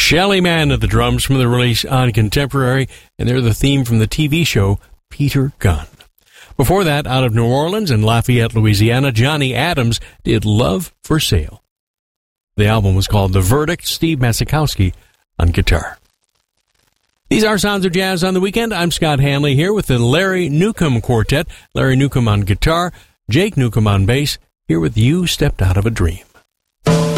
Shelly Manne at the drums from the release on Contemporary, and they're the theme from the TV show Peter Gunn. Before that, out of New Orleans and Lafayette, Louisiana, Johnny Adams did Love for Sale. The album was called The Verdict, Steve Masikowski on guitar. These are Sounds of Jazz on the Weekend. I'm Scott Hanley here with the Larry Newcomb Quartet. Larry Newcomb on guitar, Jake Newcomb on bass, here with You Stepped Out of a Dream.